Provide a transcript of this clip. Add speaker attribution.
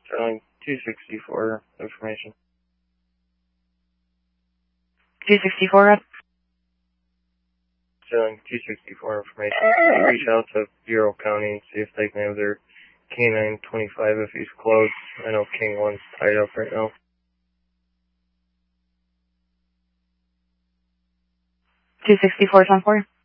Speaker 1: Sterling 264 information.
Speaker 2: 264 up.
Speaker 1: Sterling 264 information. Reach out to Bureau County and see if they can have their K9 25 if he's close. I know King 1's tied up right now.
Speaker 2: 264 10-4.